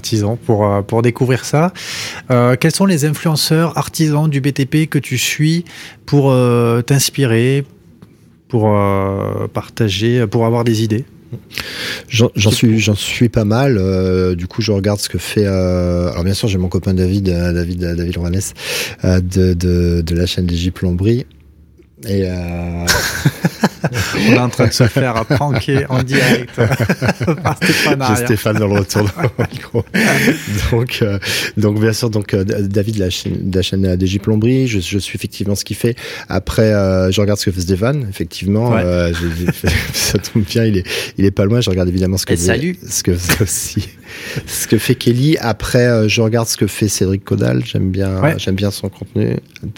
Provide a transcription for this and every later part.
artisan pour découvrir ça. Quels sont les influenceurs artisans du BTP que tu suis pour t'inspirer, pour partager, pour avoir des idées? J'en suis pas mal. Du coup, je regarde ce que fait. Alors bien sûr, j'ai mon copain David Romanes de la chaîne DJ Plomberie. Et on est en train de se faire pranker en direct par Stéphane. J'ai Stéphane dans le retour de micro. Donc bien sûr, David de la chaîne DJ Plomberie, je suis effectivement ce qu'il fait. Après, je regarde ce que fait Stéphane, effectivement. Ouais. Ça tombe bien, il est pas loin. Je regarde évidemment ce que fait Kelly. Après, je regarde ce que fait Cédric Caudal. J'aime bien son contenu.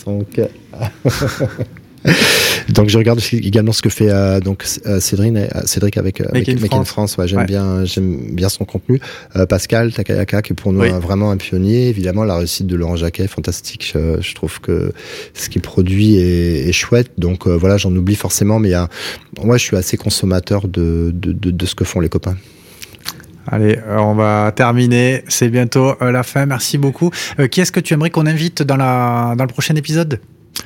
Donc je regarde également ce que fait Cédric avec Make in France. Ouais, j'aime bien son contenu. Pascal Takayaka, qui est pour nous vraiment un pionnier. Évidemment, la réussite de Laurent Jacquet, fantastique. Je trouve que ce qu'il produit est chouette. Donc voilà, j'en oublie forcément, mais je suis assez consommateur de ce que font les copains. Allez, on va terminer. C'est bientôt la fin. Merci beaucoup. Qui est-ce que tu aimerais qu'on invite dans le prochain épisode?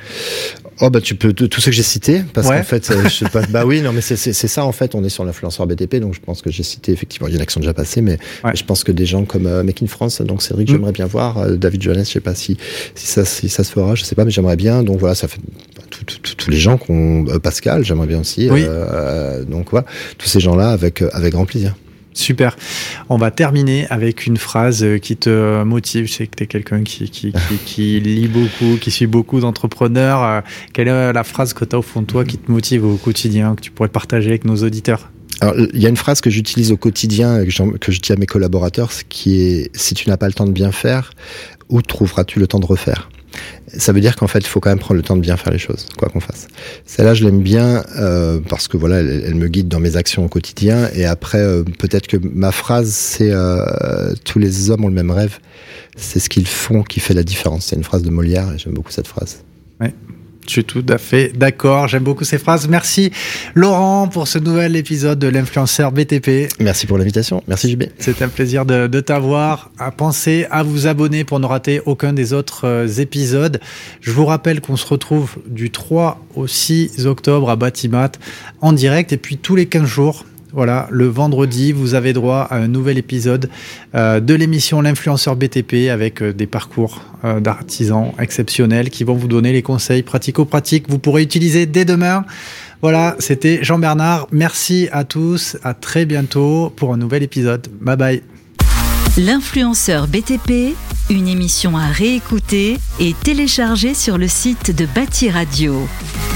Oh tu peux tous ceux que j'ai cités parce qu'en fait je sais pas, non mais c'est ça en fait, on est sur l'influenceur BTP, donc je pense que j'ai cité effectivement, il y en a qui sont déjà passés, mais je pense que des gens comme Make in France, donc Cédric, j'aimerais bien voir, David Johannes, je sais pas si ça se fera, je sais pas, mais j'aimerais bien, donc voilà, ça fait tous les gens qu'on Pascal, j'aimerais bien aussi, donc voilà, tous ces gens là avec grand plaisir. Super. On va terminer avec une phrase qui te motive. Je sais que tu es quelqu'un qui lit beaucoup, qui suit beaucoup d'entrepreneurs. Quelle est la phrase que tu as au fond de toi qui te motive au quotidien, que tu pourrais partager avec nos auditeurs? Alors, il y a une phrase que j'utilise au quotidien, que je dis à mes collaborateurs, qui est « Si tu n'as pas le temps de bien faire, où trouveras-tu le temps de refaire ?» Ça veut dire qu'en fait, il faut quand même prendre le temps de bien faire les choses, quoi qu'on fasse. Celle-là, je l'aime bien parce que voilà, elle me guide dans mes actions au quotidien. Et après, peut-être que ma phrase, c'est tous les hommes ont le même rêve. C'est ce qu'ils font qui fait la différence. C'est une phrase de Molière et j'aime beaucoup cette phrase. Oui. Je suis tout à fait d'accord. J'aime beaucoup ces phrases. Merci Laurent pour ce nouvel épisode de l'influenceur BTP. Merci pour l'invitation. Merci JB. C'est un plaisir de t'avoir. Pensez à vous abonner pour ne rater aucun des autres épisodes. Je vous rappelle qu'on se retrouve du 3 au 6 octobre à Batimat en direct et puis tous les 15 jours. Voilà, le vendredi, vous avez droit à un nouvel épisode de l'émission L'Influenceur BTP avec des parcours d'artisans exceptionnels qui vont vous donner les conseils pratico-pratiques que vous pourrez utiliser dès demain. Voilà, c'était Jean-Bernard. Merci à tous. À très bientôt pour un nouvel épisode. Bye bye. L'Influenceur BTP, une émission à réécouter et télécharger sur le site de Bâti Radio.